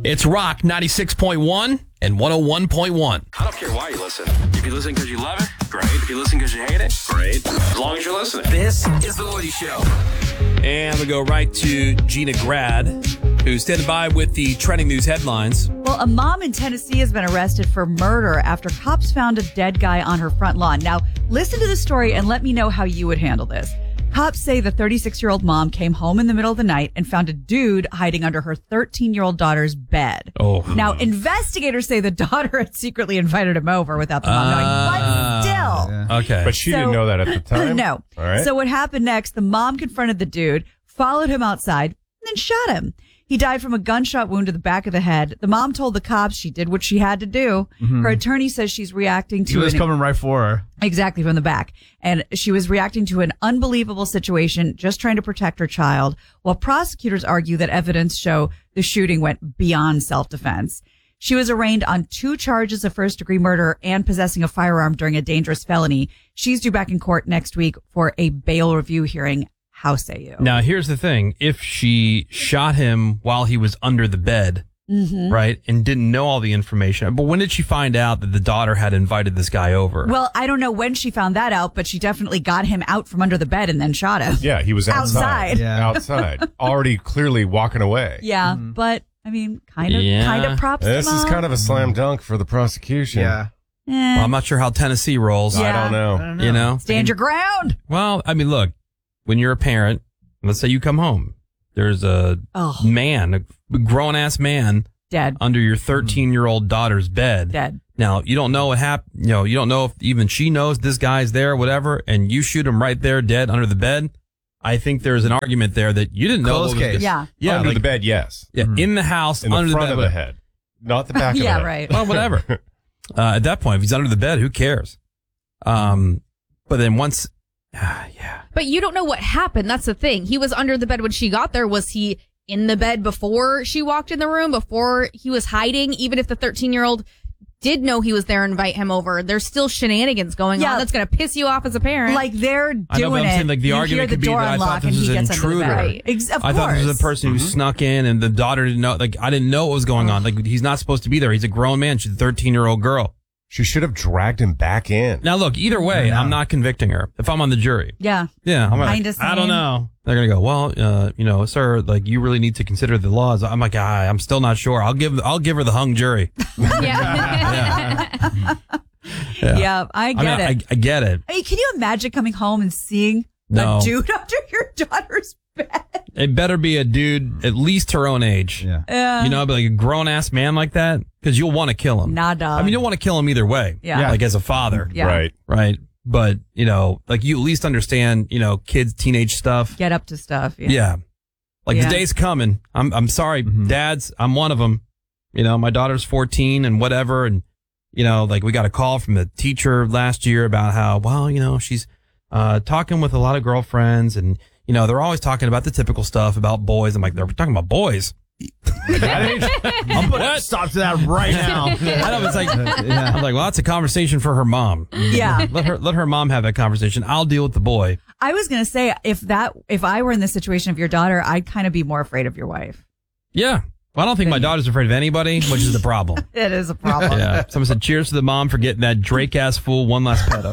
It's Rock 96.1 and 101.1. I don't care why you listen. If you listen because you love it, great. If you listen because you hate it, great. As long as you're listening. This is The Woody Show. And we go right to Gina Grad, who's standing by with the trending news headlines. Well, a mom in Tennessee has been arrested for murder after cops found a dead guy on her front lawn. Now, listen to the story and let me know how you would handle this. Cops say the 36-year-old mom came home in the middle of the night and found a dude hiding under her 13-year-old daughter's bed. Oh. Now, investigators say the daughter had secretly invited him over without the mom knowing, but still. Yeah. Okay. But she didn't know that at the time? No. All right. So what happened next, the mom confronted the dude, followed him outside, and then shot him. He died from a gunshot wound to the back of the head. The mom told the cops she did what she had to do. Mm-hmm. Her attorney says she's reacting to He was coming right for her. Exactly, from the back. And she was reacting to an unbelievable situation, just trying to protect her child, while prosecutors argue that evidence show the shooting went beyond self-defense. She was arraigned on 2 charges of first-degree murder and possessing a firearm during a dangerous felony. She's due back in court next week for a bail review hearing. How say you? Now, here's the thing. If she shot him while he was under the bed, right, and didn't know all the information, but when did she find out that the daughter had invited this guy over? Well, I don't know when she found that out, but she definitely got him out from under the bed and then shot him. Yeah, he was outside. Yeah. Outside. Already clearly walking away. Yeah, but, I mean, kind of props This to is mom. kind of a slam dunk for the prosecution. Yeah. Well, I'm not sure how Tennessee rolls. Yeah. I don't know. You know? Stand your ground. Well, I mean, look, when you're a parent, let's say you come home, there's a man, a grown-ass man, Dead. under your 13-year-old daughter's bed. Dead. Now, you don't know what happened. You know, you don't know if even she knows this guy's there or whatever, and you shoot him right there dead under the bed. I think there's an argument there that you didn't know. Closed case. Yeah. Yeah. Under like, the bed, yes. Yeah. In the house, In the under front the of bed. the head. Not the back of the Yeah, head. right. Well, whatever. At that point, if he's under the bed, who cares? But then once, yeah. But you don't know what happened. That's the thing. He was under the bed when she got there. Was he in the bed before she walked in the room, before he was hiding? Even if the 13-year-old did know he was there and invite him over, there's still shenanigans going on that's going to piss you off as a parent. Like they're doing I know, but I'm saying, it. like, the you argument hear the could be door that I thought unlock this and he was an gets under the intruder. bed. Right. Of I thought this was course. a person who snuck in and the daughter didn't know. Like, I didn't know what was going on. Like, he's not supposed to be there. He's a grown man. She's a 13-year-old girl. She should have dragged him back in. Now, look, either way, I'm not convicting her. If I'm on the jury. Yeah. Yeah. I'm like, Kinda I don't same. know. They're going to go, well, sir, like, you really need to consider the laws. I'm like, I'm still not sure. I'll give her the hung jury. yeah. Yeah, I get it. I get it. I mean, can you imagine coming home and seeing No. a dude under your daughter's bed? It better be a dude at least her own age. Yeah. You know, but like a grown-ass man like that, because you'll want to kill him. Nah, dog. I mean, you'll want to kill him either way. Yeah. Like as a father. Yeah. Right. Right. But, you know, like you at least understand, you know, kids, teenage stuff. Get up to stuff. Yeah. Like Yeah. the day's coming. I'm sorry, dads. I'm one of them. You know, my daughter's 14 and whatever. And, you know, like we got a call from the teacher last year about how, well, you know, she's talking with a lot of girlfriends and, you know, they're always talking about the typical stuff about boys. I'm like, they're talking about boys. I'm putting a stop to that right now. I know, it's like, I'm like, well, that's a conversation for her mom. Yeah. Let her mom have that conversation. I'll deal with the boy. I was going to say, if I were in the situation of your daughter, I'd kind of be more afraid of your wife. Yeah. Well, I don't think my daughter's afraid of anybody, which is the problem. It is a problem. Yeah. Someone said, cheers to the mom for getting that Drake-ass fool one last pedo.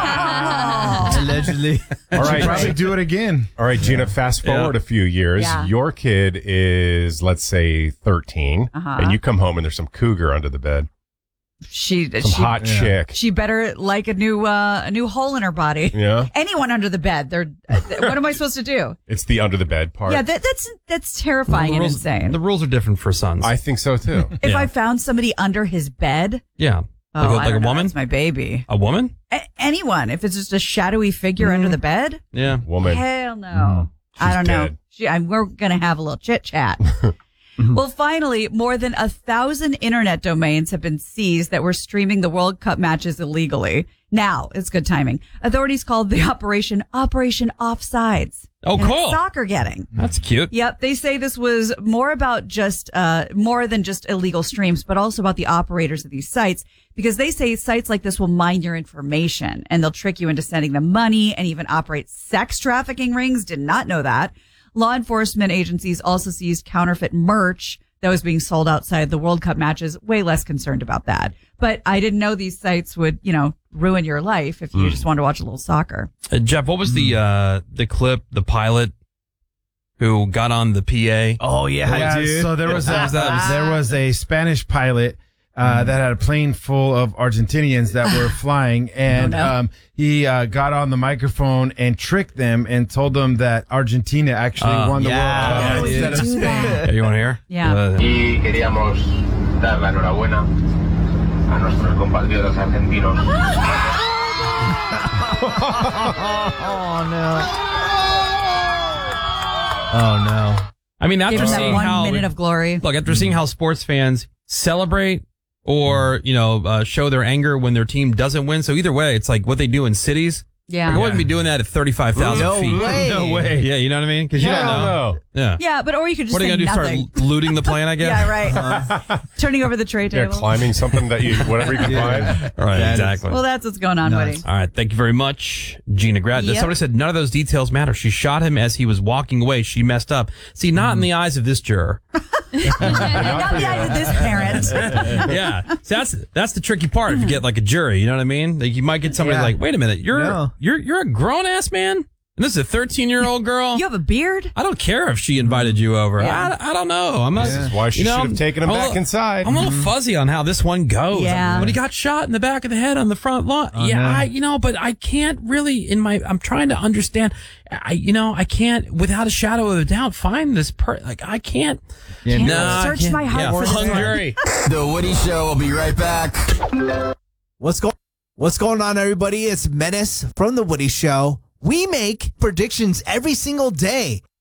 Allegedly. All right. Probably do it again. All right, Gina, fast forward a few years. Yeah. Your kid is, let's say, 13, and you come home and there's some cougar under the bed. She Hot chick. She better like a new hole in her body. Yeah. Anyone under the bed. What am I supposed to do? It's the under the bed part. Yeah, that's terrifying and insane. The rules are different for sons. I think so, too. If I found somebody under his bed, yeah. I Like a don't know, woman? that's my baby. A woman? Anyone. If it's just a shadowy figure under the bed, Yeah. Woman. hell no. I She's don't know. dead. We're gonna have a little chit chat. Well, finally, more than 1,000 internet domains have been seized that were streaming the World Cup matches illegally. Now, it's good timing. Authorities called the Operation Offsides. Oh, And cool. Soccer getting. That's cute. Yep. They say this was more about just, more than just illegal streams, but also about the operators of these sites, because they say sites like this will mine your information and they'll trick you into sending them money and even operate sex trafficking rings. Did not know that. Law enforcement agencies also seized counterfeit merch that was being sold outside the World Cup matches. Way less concerned about that. But I didn't know these sites would, ruin your life if you just wanted to watch a little soccer. Jeff, what was the clip, the pilot who got on the PA? Oh yeah, dude. So there was a Spanish pilot that had a plane full of Argentinians that were flying, and he got on the microphone and tricked them and told them that Argentina actually won the World Cup instead of Spain. Yeah, you want to hear? Yeah. Y queríamos dar la enhorabuena a nuestros compatriotas argentinos. Oh no! I mean, Give after him that seeing 1 minute of glory. Look, after seeing how sports fans celebrate or, show their anger when their team doesn't win. So either way, it's like what they do in cities. Yeah. I wouldn't be doing that at 35,000 feet. No way. Yeah, you know what I mean? Because you don't know. Yeah. Yeah, but or you could just What are you say going to do? nothing. Start looting the plane, I guess? Yeah, right. Turning over the tray Yeah, table. climbing something that whatever you can find. All right, exactly. Well, that's what's going on, buddy. All right. Thank you very much, Gina Grad. Yep. Somebody said none of those details matter. She shot him as he was walking away. She messed up. See, not in the eyes of this juror. Not the eyes of this parent. Yeah. So that's the tricky part. If you get like a jury, you know what I mean? Like you might get somebody like, wait a minute, you're a grown ass man? And this is a 13-year-old girl? You have a beard? I don't care if she invited you over. Yeah. I don't know. I'm not. This is why she should have taken him back inside. I'm a little fuzzy on how this one goes. Yeah. When he got shot in the back of the head on the front lawn. But I can't really I'm trying to understand. I can't without a shadow of a doubt find this I can't. Search my heart for this hung one. jury. The Woody Show will be right back. What's going on, everybody? It's Menace from The Woody Show. We make predictions every single day.